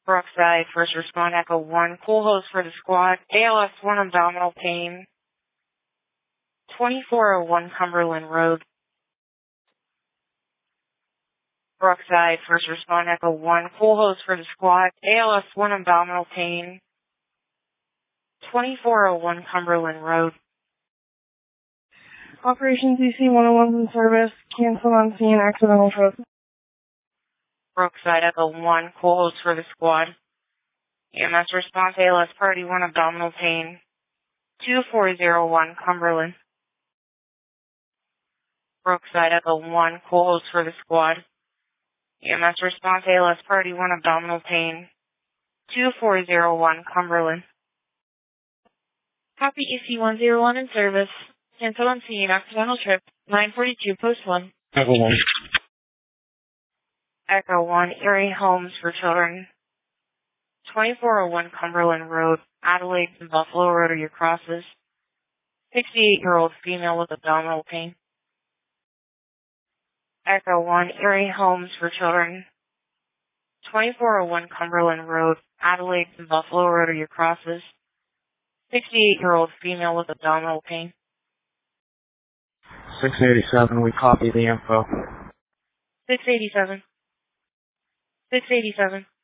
Brookside, first respond, Echo 1, cool hose for the squad, ALS 1 abdominal pain, 2401 Cumberland Road. Brookside, first respond, Echo 1, cool hose for the squad, ALS 1 abdominal pain, 2401 Cumberland Road. Operation DC 101's in service. Cancel on scene, accidental trip. Brookside, Echo 1, cool hose for the squad. EMS response, ALS Party 1 abdominal pain, 2401 Cumberland. Brookside, Echo 1, cool hose for the squad. EMS response, ALS Party 1 abdominal pain, 2401 Cumberland. Copy EC101 in service. Cancel on scene, accidental trip, 942 post 1. Echo 1. Echo 1, Erie Homes for Children, 2401 Cumberland Road, Adelaide and Buffalo Rotary crosses. 68-year-old female with abdominal pain. Echo 1, Erie Homes for Children, 2401 Cumberland Road, Adelaide and Buffalo Rotary crosses. 68-year-old female with abdominal pain. 687, we copy the info. 687. 687.